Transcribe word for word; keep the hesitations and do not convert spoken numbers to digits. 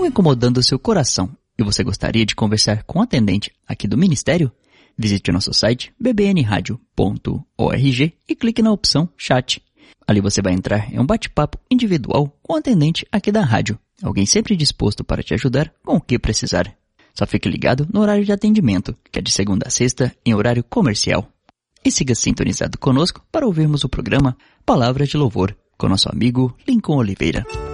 estão incomodando o seu coração e você gostaria de conversar com o atendente aqui do Ministério? Visite o nosso site b b n radio ponto org e clique na opção Chat. Ali você vai entrar em um bate-papo individual com o atendente aqui da rádio. Alguém sempre disposto para te ajudar com o que precisar. Só fique ligado no horário de atendimento, que é de segunda a sexta, em horário comercial. E siga sintonizado conosco para ouvirmos o programa Palavras de Louvor, com nosso amigo Lincoln Oliveira.